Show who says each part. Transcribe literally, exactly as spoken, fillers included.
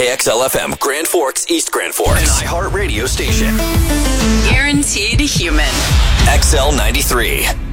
Speaker 1: K X L F M, Grand Forks, East Grand Forks. An iHeart radio station.
Speaker 2: Guaranteed human.
Speaker 1: X L ninety-three.